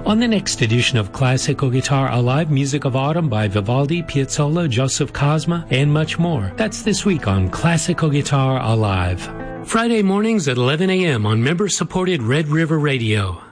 On the next edition of Classical Guitar Alive, music of autumn by Vivaldi, Piazzolla, Joseph Cosma, and much more. That's this week on Classical Guitar Alive. Friday mornings at 11 a.m. on member-supported Red River Radio.